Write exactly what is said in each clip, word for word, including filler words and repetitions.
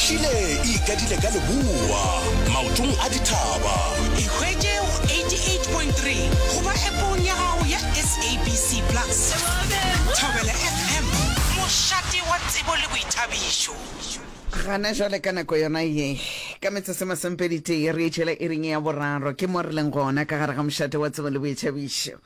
Shile ikadile ka leboa maotong a dithaba Ikhwetše eighty-eight point three go ba epong ya gago ya S A B C Plus. Thobela F M mošate wa tsebo le boithabišo. Gana jale ka nako yona ye ka metsotso e masomepedi e re tšhela e reng ya boraro ke mo re leng gona ka gare ga mošate wa tsebo le boithabišo.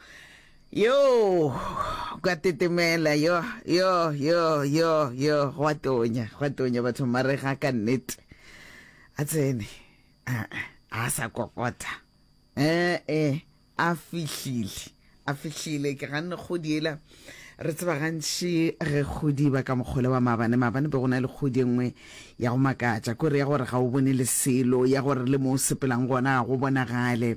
Yo ka tetemela yo yo yo yo yo wa tonya wa tonya batho mare ga ka nnete a tsene a sa kokota eh eh a fihlile a fihlile ke ganne godiela re tseba gantši ge godi ba ka mogole wa mabane mabane be gona le godi engwe ya go makatša kore ya gore ga o bone le selo ya gore le mo sepelang gona go bonagale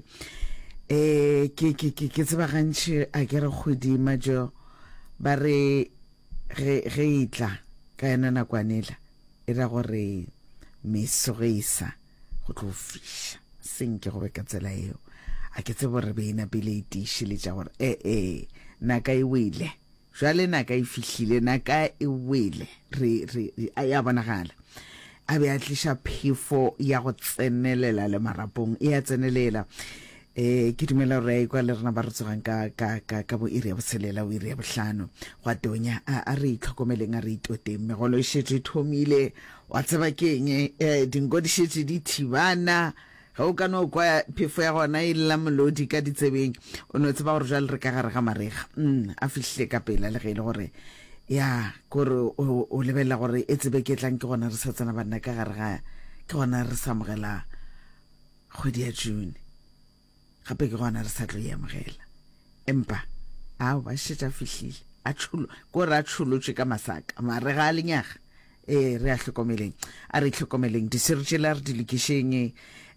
eh ke ke ke ke tseba gantši a ke re godima jo ba re ge ge itla ka yena nakwanela e ra gore mesogisa go tlo fisha senke go be ka tsela eo a ke tsebo re be ina pele itishile tša gore eh eh naka e wele jwale naka e fihlile naka e wele re re a ya bonagala a be a tlisha phefo ya go tsenelela le marapong e a tsenelela eh ke dumela re kwa le rena ba re tsogang ka ka ka ka bo iri ya boselela o iri ya bohlano gwa tonya a re itlhokomeleng a re itoteng megolo e shetse thomile wa tseba keng eh dingo di shetse di thibana ga o kana o kwa phefo ya gona e lla molodi ka ditsebeng o no tseba gore jwale re ka gare ga marega mm a fihle ka pela le ge ile gore ya gore o lebella gore e tsebe ke tlang ke gona re sa tsena bana ka gare ga ke gona re samogela kgwedi ya June gape ke gona re sa tlo ya mogela empa a ba sheta fihlile a tshulo go ra tshulotse ka masaka mare ga lenyaga eh re a hlokomeleng a re hlokomeleng di sirtshela re di lekisheng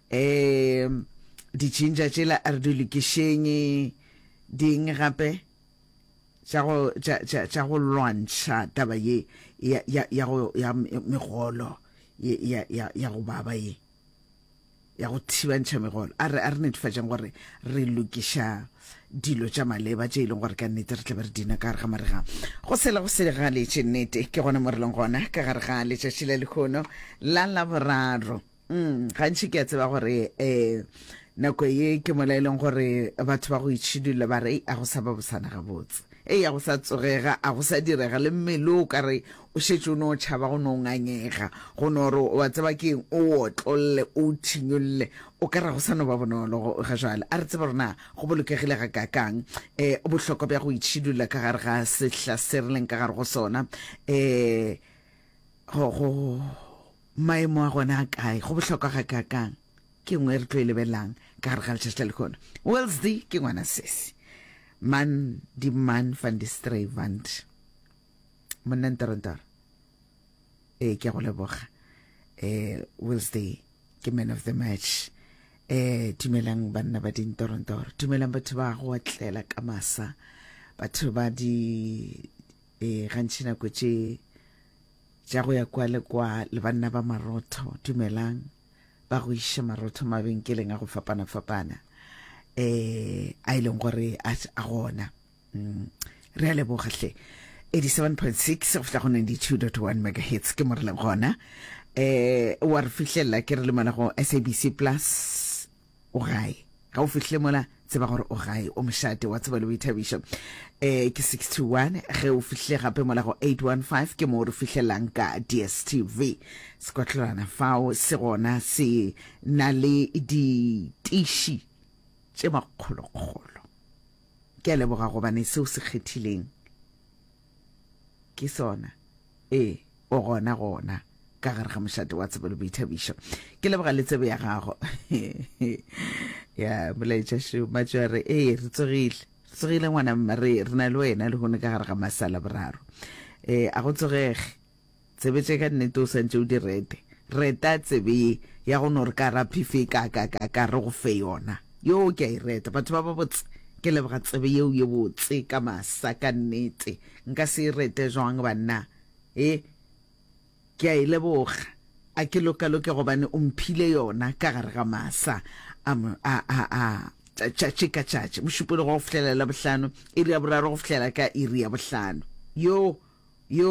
eh di ginger tshela a re di lekisheng ding gape tsa go tsa go lwantsha taba ye ya ya ya megolo ya ya ya go baba ye ya go thibantšha megolo a re a re netefatšang gore re lokisha dilo tša maleba tše e leng gore ka nnete re tla be re dina ka gare ga marega go sela go selega letše nnete ke gona mo re leng gona ka gare ga letšatši la lekgono la laboraro mm gantši ke a tseba gore um nako ye ke mola e leng gore batho ba go itšhidulla ba re a go sa ba bosana gabotse e ya go sa tsogega a go sa direga le mmele o ka re o šetše o no tšhaba go no ngangega go no re wa tseba keng o otlolle o thinyulle o ka ra go sa no ba bonolo ga jwale a re tseba rona go bolokegile ga kakang um bohlokwa bja go itšhidulla ka gare ga sehla se re leng ka gare go sona um go maemo a gona a kae go bohlokwa ga kakang ke ngwe re tlo e lebelelang ka gare ga letšatši la lekgono Wilsdy ke ngwana sesi man die man van die Strijvand monna ntarontar eh ke go leboga eh Wilsdy ke man of the match eh tumelang banna ba dintorontor tumelang batho ba go atlela ka masa batho ba di eh gantšina go tše ja go ya kwa le kwa le banna ba marotho tumelang ba go isha marotho mabenkeleng a go fapana fapana eh a ile gore a gona re a lebogahle eighty-seven point six of the ninety-two point one megahertz ke morele gona eh wa re fihlela ke re le mona go S A B C Plus o gae ga o fihle mola tseba gore o gae o mošate wa tseba le boithabišo eh ke six two one ge o fihle gape mola go eight one five ke mo re fihlelang ka D S T V Scotland fao se gona se na le di tishi tše makgolokgolo ke a leboga gobane seo se kgethileng ke sona eh o gona gona ka gare ga mošate wa tsebo le boithabišo ke leboga le tsebo ya gago ya molaetša šo matšware eh re tsogile re tsogile ngwana mmare re na le wena le gone ka gare ga masala boraro eh a go tsogege tsebe tše ka nnete o santše o di rete reta tsebe ya go no re ka raphife ka ka ka ka re go fe yona yo ke a ireta batho ba ba botse ke leboga tsebe yeo ye botse ka masa ka nnete nka se irete jwang banna eh ke a ileboga a ke lokaloke gobane o mphile yona ka gare ga masa a a a tšatši ka tšatši mošupolo go fihlelela bohlano iri ya boraro go fihlela ka iri ya bohlano yo yo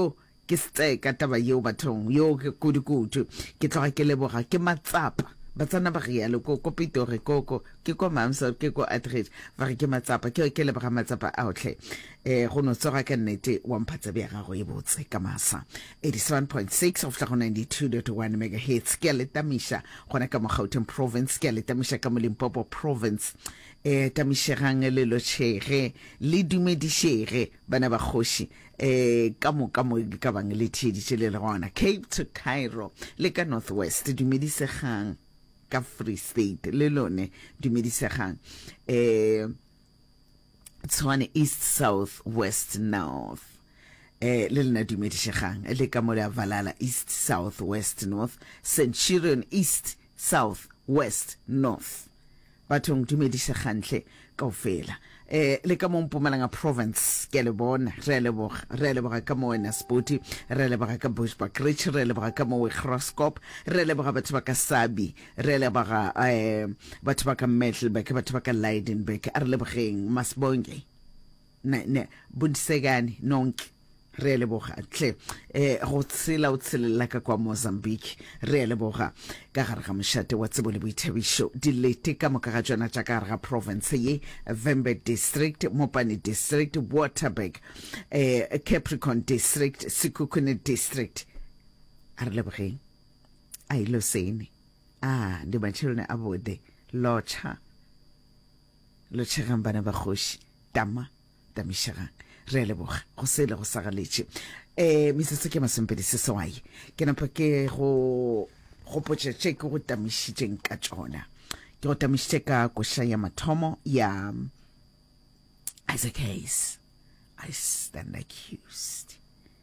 ke ste ka taba yeo bathong yo ke kudu-kudu ke tloga ke leboga ke matsapa batsana ba rialo ko ko Pitori ko ko ke ko Mamsa ke ko Atridge ba re ke matsapa ke ke leboga matsapa a otlhe eh go no tsoga ka nnete wa mphatsa be ga go e botse ka masa eighty-seven point six of Flago ninety-two point one megahertz ke le tamisha gona ka mo Gauteng province ke le tamisha ka mo Limpopo province eh tamisherang le lo chere le dumedishere bana ba khoshi eh ka mo ka mo ka bang le thidi tshele le gona Cape to Cairo le ka Northwest dumedisegang ka Free State le lone dumedisegang eh Tshwane East South West North eh le lena dumedisegang le ka mo le Valala East South West North Centurion East South West North bathong dumedisegantle kaofela eh le ka mo Mpumalanga province ke le bona re le boga re le boga ka mo wena Spoti re le boga ka Bushbuckridge re le boga ka mo Wegroscop re le boga batho ba ka Sabi re le boga eh batho ba ka Metelbeck batho ba ka Leidenbeck a re le bogeng Masbonge ne ne Buntsegani nonke re le boga tle eh go tsela o tselela ka kwa Mozambique re le boga ka gare ga moshate wa tsebo le boithabišo dilete ka moka ga tsona tša ka gare ga province ye Vembe district Mopani district Waterberg eh Capricorn district Sekhukhune district a re le bogeng a ilo sene ah di batšhelone a bode locha lochegang bana ba kgoši tama tamishagang re le boga go sele go sagaletše eh misetse ke masempedi se sewai ke napa ke go go potšetše ke go tamišitšeng ka tsona ke go tamišitše ka koša ya mathomo ya Isaac Hayes I stand accused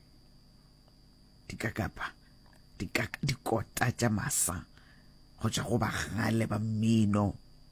dikakapa dikota tša masa go tša go bagale ba mmino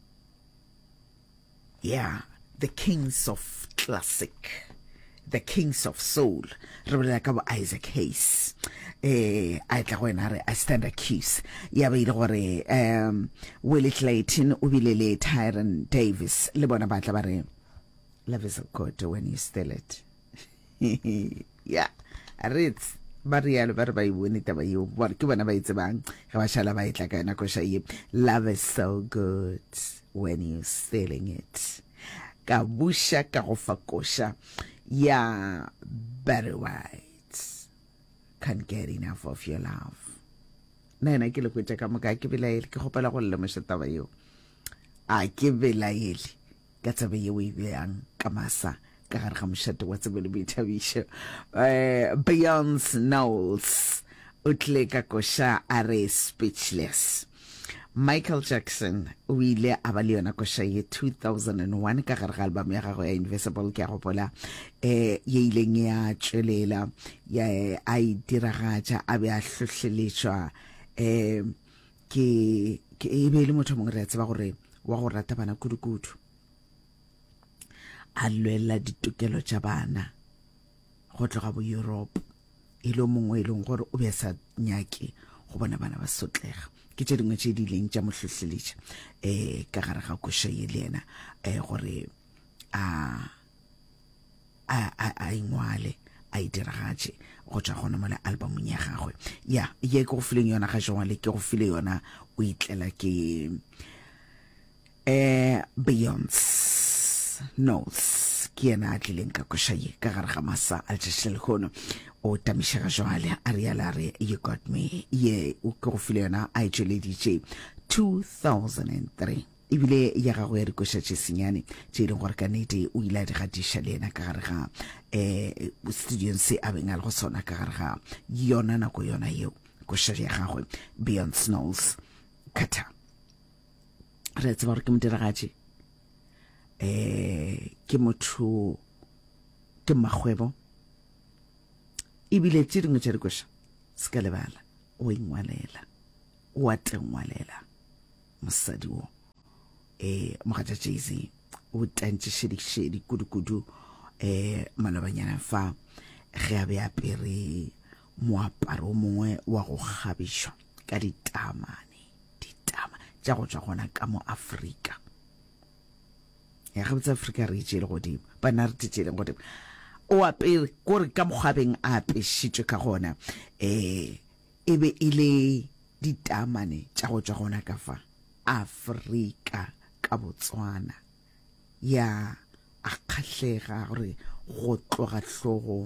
yeah the kings of classic the kings of soul re bolela ka bo Isaac Hayes eh a tla go ena re I stand accused ya be ile gore um Willie Clayton o bile le Tyron Davis le bona ba tla ba re love is a good when you steal it yeah arits ba rialo ba re ba ibone taba yo bona ke bona ba itse bang ga ba shala ba itla ka na ko sha ye love is so good when you stealing it ka busha ka go fakosha yeah, Barry White can't get enough of your love. Nena ke le kwetsa ka moka ke belaele ke gopela go le mosheta ba yo. A ke belaele ka tsabe yo e beang ka masa ka gare ga mosheta wa tsebe le boithabišo. Eh Beyonce Knowles o tle ka kosha are speechless. Michael Jackson o ile a ba le yona koša ye two thousand one ka gare ga album ya gagwe ya Invisible ke a gopola eh ye ileng ya tšwelela ya a e diragatša a be a hlohleletšwa eh ke ke e be le motho mongwe re a tseba gore wa go rata bana kudu-kudu a lwela ditokelo tša bana go tloga bo Europe e le mongwe e leng gore o be sa nyake go bona bana ba sotlega ke tše dingwe tše di leng tša mohlohleletša eh ka gare ga koša ye le ena eh gore a a a ingwale a idiragatše go tšwa gona mo le albumong ya gagwe ya ye ke go fileng yona ga jwale ke go file yona o itlela ke eh Beyonce Knowles ke yena a tlileng ka koša ye ka gare ga masa a letšatši le kgono o tamiša ga jwale a riala re you got me ye o ke go file yona a etšwele D J two thousand three ebile ya gago ya dikoša tše senyane tše e leng gore ka nnete o ile a di gatiša le ena ka gare ga eh studiong se a beng a le go sona ka gare ga yona nako yona yeo koša ya gagwe Beyonce Knowles kata re tseba gore ke modiragatše eh ke motho ke magwebo ibile tše dingwe tša dikoša se ka lebala o ingwalela o a tengwalela mosadi wo eh mogatša Jay-Z o tantše šedi-šedi kudu-kudu eh malobanyana fa ge a be apere moaparo mongwe wa go kgabišwa ka ditamane ditama tša go tšwa gona ka mo Afrika ya ga botsa Afrika re tšele godimo bana re tšele godimo o apere gore ka mogabeng a apešitšwe ka gona eh e be e le ditamane tša go tšwa gona ka fa Afrika ka Botswana ya a kgahlega gore go tloga hlogong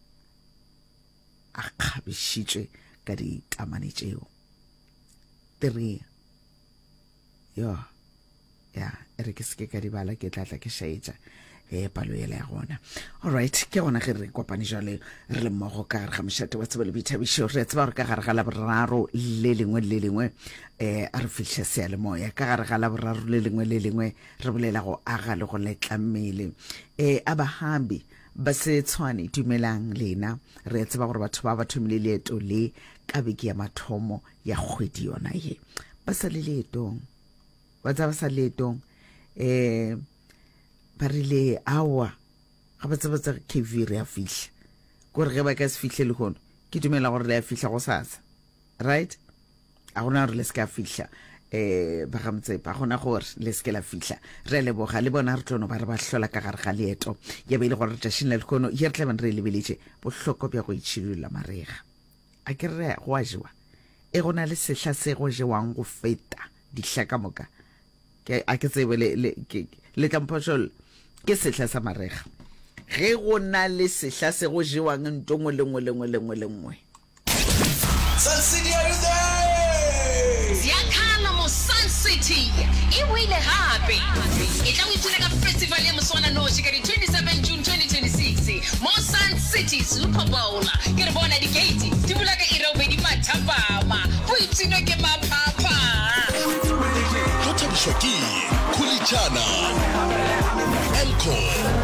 a kgabišitšwe ka ditamane tšeo three yo ya ere ke se ka di bala ke tlatla ke shaetša e palo yela ya gona. Alright, ke gona ge re kopane jale re le mmogo ka gare ga mošate wa tsebo le boithabišo re tseba gore ka gare ga laboraro le lengwe le lengwe eh a re fitlhe sealemoya ka gare ga laboraro le lengwe le lengwe re bolela go aga le go letla mmele eh abahambi ba se tshwane dumelang lena re tseba gore batho ba ba thomile leeto le ka beke ya mathomo ya kgwedi yona ye ba sa le leetong ba tsa ba sa leetong eh ba rile awa ga ba tsaba tsa K V re a fihla gore ge ba ka se fihle le gono ke dumela gore le a fihla go sasa right a gona re le ska fihla eh ba ga mtsepa gona gore le ska la fihla re le boga le bona re tlono ba re ba hlola ka gare ga leeto ya be ile gore tšhina le gono ye re tla ban re le beletse bohloko bja go itšhilola marega a ke re go a jwa e gona le sehla se go jewang go feta dihlaka moka ke a ke tsebe le le tlampotšol ke sehla sa marega ge go na le sehla se go jewang ntongwe lengwe lengwe lengwe lengwe Sun City, are you there? Ziakhala mo Sun City e wile hape e tla o itse ka festival ya Moswana Noshi ka di twenty-seven June twenty twenty-six mo Sun City Super Bowl ke re bona di gate di bula ka irobe di mathapama go itsino ke mapapa Doctor Bishaki, Kulichana, Elko,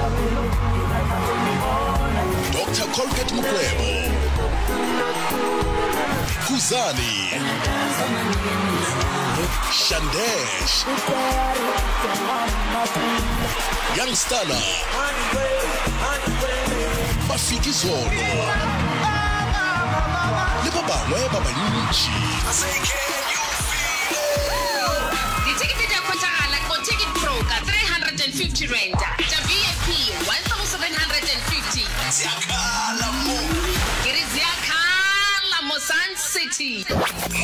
Doctor Colgate Mukwebo, Kuzani, Shandesh, Young Stana, Bafiki Zolo, le ba bangwe ba bantši. Ticket ya kwanza ala kwa Ticket Pro ka three hundred fifty rand. Ta V I P one thousand seven hundred fifty. Ziakhala mo. Kiri Ziakhala mo Sun City.